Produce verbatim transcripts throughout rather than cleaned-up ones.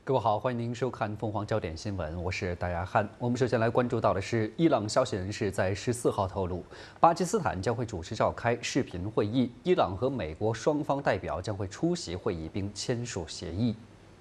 各位好，欢迎您收看凤凰焦点新闻，我是戴亚汉。我们首先来关注到的是，伊朗消息人士在十四号透露，巴基斯坦将会主持召开视频会议，伊朗和美国双方代表将会出席会议并签署协议。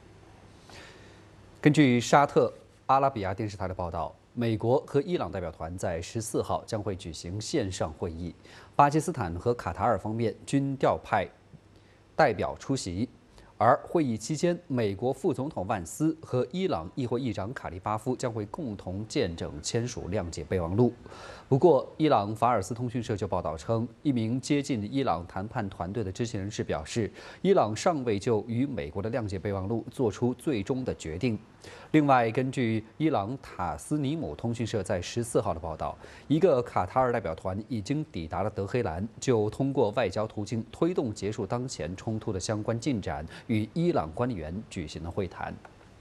根据沙特阿拉比亚电视台的报道，美国和伊朗代表团在十四号将会举行线上会议，巴基斯坦和卡塔尔方面均调派代表出席。 而会议期间，美国副总统万斯和伊朗议会议长卡利巴夫将会共同见证签署谅解备忘录。不过，伊朗法尔斯通讯社就报道称，一名接近伊朗谈判团队的知情人士表示，伊朗尚未就与美国的谅解备忘录做出最终的决定。另外，根据伊朗塔斯尼姆通讯社在十四号的报道，一个卡塔尔代表团已经抵达了德黑兰，就通过外交途径推动结束当前冲突的相关进展。 与伊朗官员举行了会谈。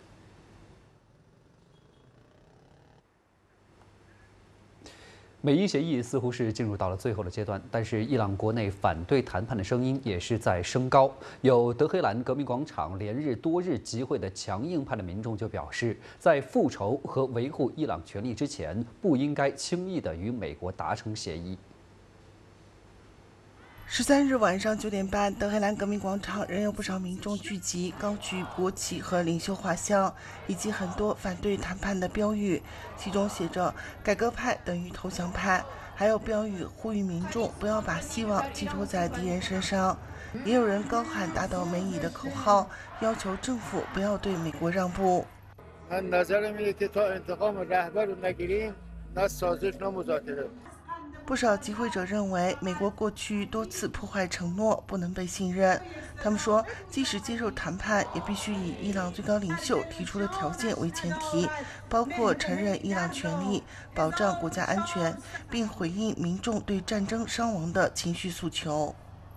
美伊协议似乎是进入到了最后的阶段，但是伊朗国内反对谈判的声音也是在升高。有德黑兰革命广场连日多日集会的强硬派的民众就表示，在复仇和维护伊朗权利之前，不应该轻易的与美国达成协议。 十三日晚上九点半，德黑兰革命广场仍有不少民众聚集，高举国旗和领袖画像，以及很多反对谈判的标语，其中写着“改革派等于投降派”，还有标语呼吁民众不要把希望寄托在敌人身上。也有人高喊打倒美以的口号，要求政府不要对美国让步。 不少集会者认为，美国过去多次破坏承诺，不能被信任。他们说，即使接受谈判，也必须以伊朗最高领袖提出的条件为前提，包括承认伊朗权利、保障国家安全，并回应民众对战争伤亡的情绪诉求。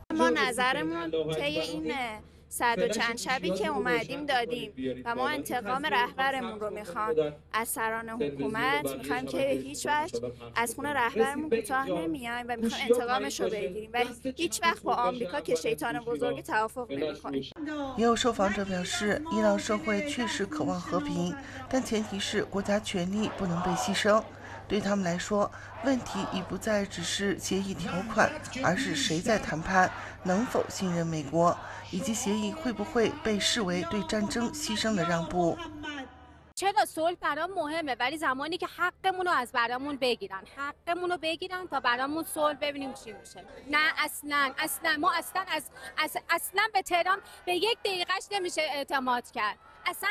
صد و چند شبی که اومدیم دادیم و ما انتقام رهبرمون رو میخوان از سران حکومت میخوایم که هیچ وقت از خون رهبرمون کوتاه نمیایم و میخوایم انتقامش رو بگیریم ولی هیچ وقت با آمریکا که شیطان بزرگ توافق نمیکنیم. 也有受访者表示，伊朗社会确实渴望和平，但前提是国家权力不能被牺牲。 对他们来说，问题已不再只是协议条款，而是谁在谈判，能否信任美国，以及协议会不会被视为对战争牺牲的让步。 چرا صلح برام مهمه ولی زمانی که حقمون رو از برامون بگیرن حقمون رو بگیرن تا برامون صلح ببینیم چی میشه نه اصلا اصلا ما اصلا از اصلا به تهران به یک دقیقهش نمیشه اعتماد کرد اصلا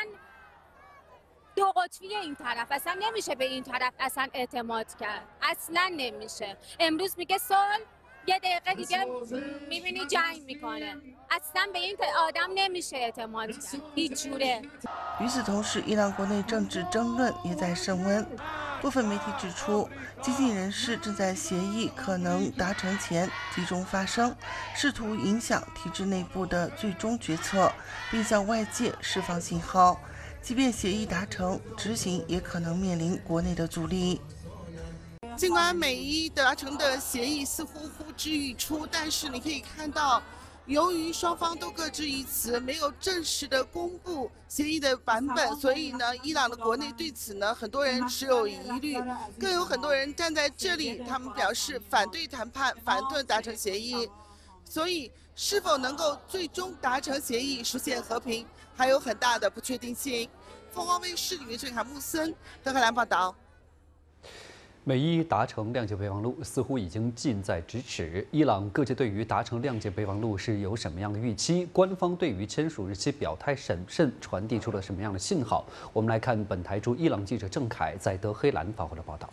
دو قطبی این طرف اصلا نمیشه به این طرف اصلا اعتماد کرد اصلا نمیشه امروز میگه صلح یه دقیقه دیگه میبینی جنگ میکنه اصلا به این آدم نمیشه اعتماد کرد هیچ جوره 与此同时，伊朗国内政治争论也在升温。部分媒体指出，激进人士正在协议可能达成前集中发声，试图影响体制内部的最终决策，并向外界释放信号。即便协议达成，执行也可能面临国内的阻力。 尽管美伊达成的协议似乎呼之欲出，但是你可以看到，由于双方都各执一词，没有正式的公布协议的版本，所以呢，伊朗的国内对此呢，很多人持有疑虑，更有很多人站在这里，他们表示反对谈判，反对达成协议。所以，是否能够最终达成协议，实现和平，还有很大的不确定性。凤凰卫视女记者穆森，德黑兰报道。 美伊达成谅解备忘录似乎已经近在咫尺。伊朗各界对于达成谅解备忘录是有什么样的预期？官方对于签署日期表态审慎，传递出了什么样的信号？我们来看本台驻伊朗记者郑凯在德黑兰发回的报道。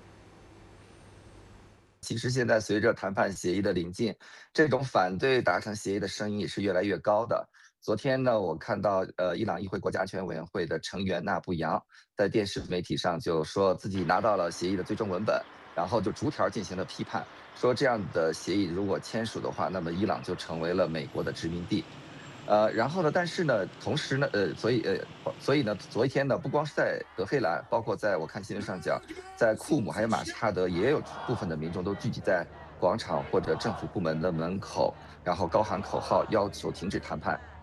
其实现在随着谈判协议的临近，这种反对达成协议的声音也是越来越高的。昨天呢，我看到呃，伊朗议会国家安全委员会的成员纳布扬在电视媒体上就说自己拿到了协议的最终文本，然后就逐条进行了批判，说这样的协议如果签署的话，那么伊朗就成为了美国的殖民地。呃，然后呢，但是呢，同时呢，呃，所以呃，所以呢，昨天呢，不光是在德黑兰，包括在我看新闻上讲，在库姆还有马什哈德，也有部分的民众都聚集在广场或者政府部门的门口，然后高喊口号，要求停止谈判。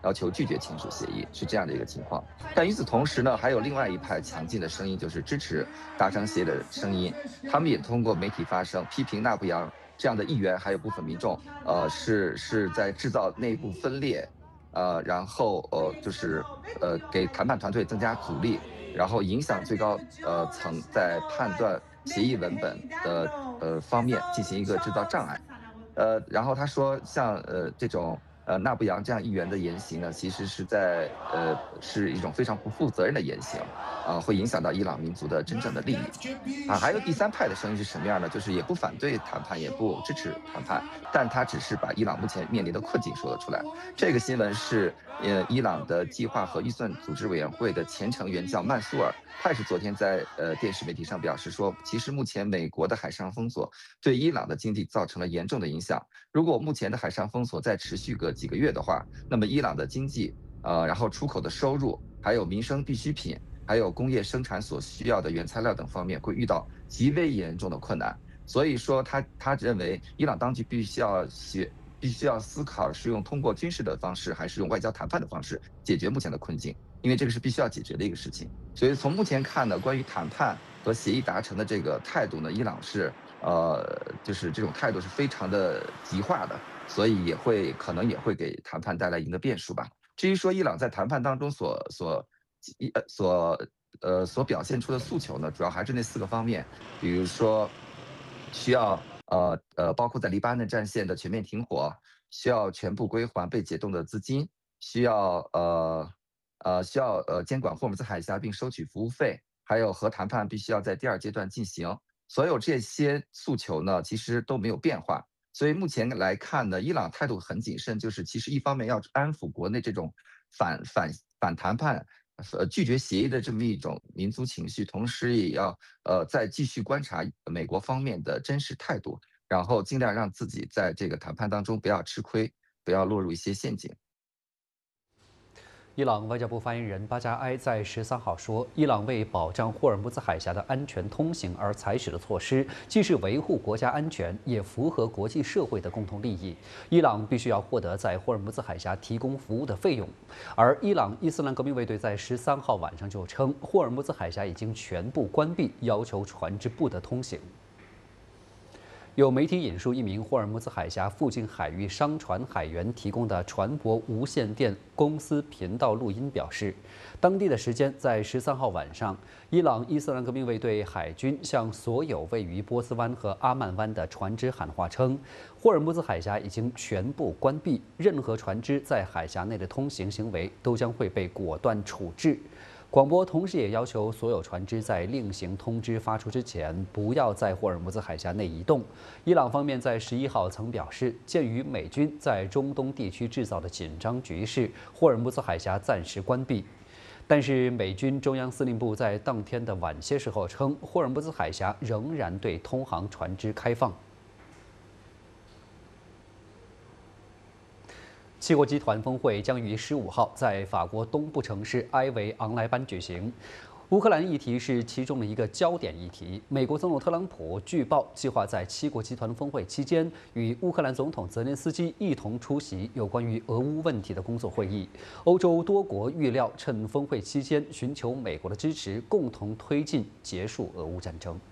要求拒绝签署协议，是这样的一个情况。但与此同时呢，还有另外一派强劲的声音，就是支持达成协议的声音，他们也通过媒体发声，批评纳布扬这样的议员还有部分民众，呃，是是在制造内部分裂，呃，然后呃就是呃给谈判团队增加阻力，然后影响最高呃层在判断协议文本的呃方面进行一个制造障碍。呃，然后他说，像呃这种呃纳布扬这样议员的言行呢，其实是在呃是一种非常不负责任的言行，啊、呃，会影响到伊朗民族的真正的利益。啊，还有第三派的声音是什么样呢？就是也不反对谈判，也不支持谈判，但他只是把伊朗目前面临的困境说了出来。这个新闻是呃伊朗的计划和预算组织委员会的前成员叫曼苏尔。他也是昨天在呃电视媒体上表示说，其实目前美国的海上封锁对伊朗的经济造成了严重的影响。如果目前的海上封锁再持续个几个月的话，那么伊朗的经济，呃，然后出口的收入，还有民生必需品，还有工业生产所需要的原材料等方面，会遇到极为严重的困难。所以说他，他认为伊朗当局必须要学。必须要思考是用通过军事的方式，还是用外交谈判的方式解决目前的困境，因为这个是必须要解决的一个事情。所以从目前看呢，关于谈判和协议达成的这个态度呢，伊朗是呃，就是这种态度是非常的极化的，所以也会可能也会给谈判带来一定的变数吧。至于说伊朗在谈判当中所所呃所呃所表现出的诉求呢，主要还是那四个方面，比如说需要。呃呃，包括在黎巴嫩战线的全面停火，需要全部归还被解冻的资金，需要呃呃需要呃监管霍尔木兹海峡并收取服务费，还有核谈判必须要在第二阶段进行。所有这些诉求呢，其实都没有变化。所以目前来看呢，伊朗态度很谨慎，就是其实一方面要安抚国内这种反反反谈判。呃，拒绝协议的这么一种民族情绪，同时也要呃再继续观察美国方面的真实态度，然后尽量让自己在这个谈判当中不要吃亏，不要落入一些陷阱。 伊朗外交部发言人巴加埃在十三号说，伊朗为保障霍尔木兹海峡的安全通行而采取的措施，既是维护国家安全，也符合国际社会的共同利益。伊朗必须要获得在霍尔木兹海峡提供服务的费用。而伊朗伊斯兰革命卫队在十三号晚上就称，霍尔木兹海峡已经全部关闭，要求船只不得通行。有媒体引述一名霍尔木兹海峡附近海域商船海员提供的船舶无线电公司频道录音表示，当地的时间在十三号晚上，伊朗伊斯兰革命卫队海军向所有位于波斯湾和阿曼湾的船只喊话称，霍尔木兹海峡已经全部关闭，任何船只在海峡内的通行行为都将会被果断处置。广播同时也要求所有船只在另行通知发出之前，不要在霍尔木兹海峡内移动。伊朗方面在十一号曾表示，鉴于美军在中东地区制造的紧张局势，霍尔木兹海峡暂时关闭。但是美军中央司令部在当天的晚些时候称，霍尔木兹海峡仍然对通航船只开放。七国集团峰会将于十五号在法国东部城市埃维昂莱班举行。乌克兰议题是其中的一个焦点议题。美国总统特朗普据报计划在七国集团峰会期间与乌克兰总统泽连斯基一同出席有关于俄乌问题的工作会议。欧洲多国预料趁峰会期间寻求美国的支持，共同推进结束俄乌战争。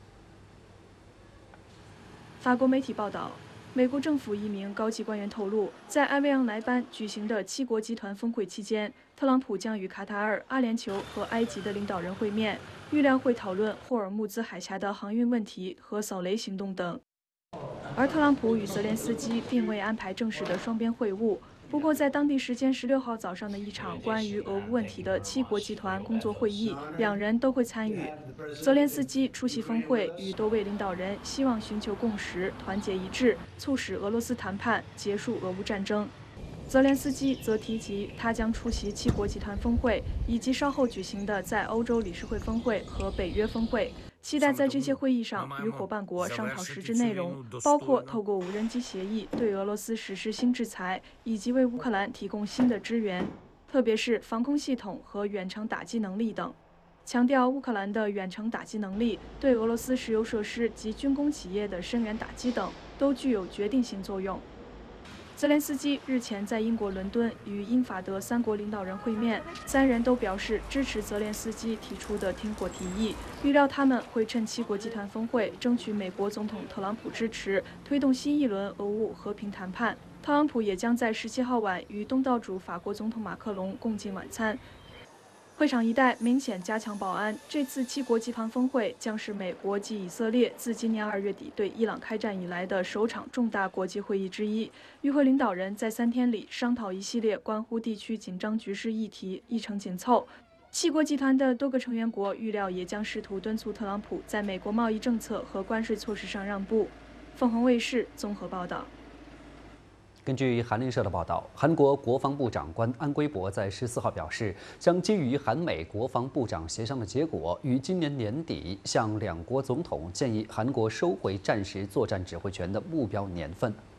法国媒体报道。美国政府一名高级官员透露，在埃维昂莱班举行的七国集团峰会期间，特朗普将与卡塔尔、阿联酋和埃及的领导人会面，预料会讨论霍尔木兹海峡的航运问题和扫雷行动等。而特朗普与泽连斯基并未安排正式的双边会晤。不过，在当地时间十六号早上的一场关于俄乌问题的七国集团工作会议，两人都会参与。泽连斯基出席峰会，与多位领导人希望寻求共识、团结一致，促使俄罗斯谈判结束俄乌战争。泽连斯基则提及，他将出席七国集团峰会，以及稍后举行的在欧洲理事会峰会和北约峰会。期待在这些会议上与伙伴国商讨实质内容，包括透过无人机协议对俄罗斯实施新制裁，以及为乌克兰提供新的支援，特别是防空系统和远程打击能力等。强调乌克兰的远程打击能力对俄罗斯石油设施及军工企业的深远打击等都具有决定性作用。 泽连斯基日前在英国伦敦与英法德三国领导人会面，三人都表示支持泽连斯基提出的停火提议，预料他们会趁七国集团峰会争取美国总统特朗普支持，推动新一轮俄乌和平谈判。特朗普也将在十七号晚与东道主法国总统马克龙共进晚餐。会场一带明显加强保安。这次七国集团峰会将是美国及以色列自今年二月底对伊朗开战以来的首场重大国际会议之一。与会领导人在三天里商讨一系列关乎地区紧张局势议题，议程紧凑。七国集团的多个成员国预料也将试图敦促特朗普在美国贸易政策和关税措施上让步。凤凰卫视综合报道。 根据韩联社的报道，韩国国防部长官安圭博在十四号表示，将基于韩美国防部长协商的结果，于今年年底向两国总统建议韩国收回战时作战指挥权的目标年份。